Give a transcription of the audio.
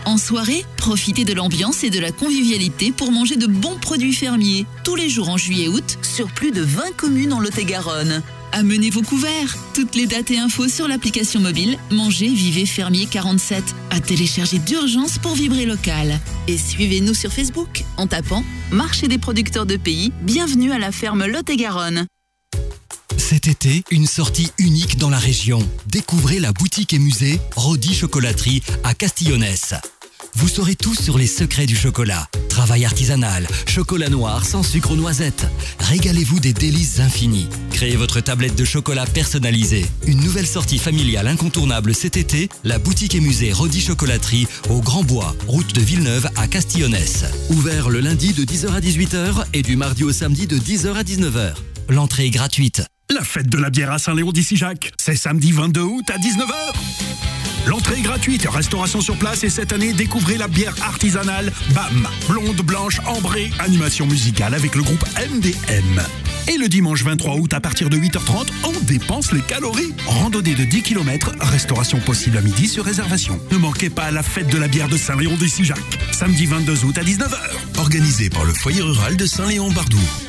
En soirée, profitez de l'ambiance et de la convivialité pour manger de bons produits fermiers. Tous les jours en juillet-août, sur plus de 20 communes en Lot-et-Garonne. Amenez vos couverts. Toutes les dates et infos sur l'application mobile Manger Vivez Fermier 47. À télécharger d'urgence pour vibrer local. Et suivez-nous sur Facebook en tapant Marché des producteurs de pays. Bienvenue à la ferme Lot-et-Garonne. Cet été, une sortie unique dans la région. Découvrez la boutique et musée Rodi Chocolaterie à Castillonnès. Vous saurez tout sur les secrets du chocolat. Travail artisanal, chocolat noir sans sucre aux noisettes. Régalez-vous des délices infinies. Créez votre tablette de chocolat personnalisée. Une nouvelle sortie familiale incontournable cet été, la boutique et musée Rodi Chocolaterie au Grand Bois, route de Villeneuve à Castillonnès. Ouvert le lundi de 10h à 18h et du mardi au samedi de 10h à 19h. L'entrée est gratuite. La fête de la bière à Saint-Léon d'Issigeac, c'est samedi 22 août à 19h. L'entrée est gratuite, restauration sur place et cette année, découvrez la bière artisanale BAM. Blonde, blanche, ambrée, animation musicale avec le groupe MDM. Et le dimanche 23 août à partir de 8h30, on dépense les calories. Randonnée de 10 km, restauration possible à midi sur réservation. Ne manquez pas la fête de la bière de Saint-Léon d'Issigeac, samedi 22 août à 19h. Organisé par le foyer rural de Saint-Léon-Bardou.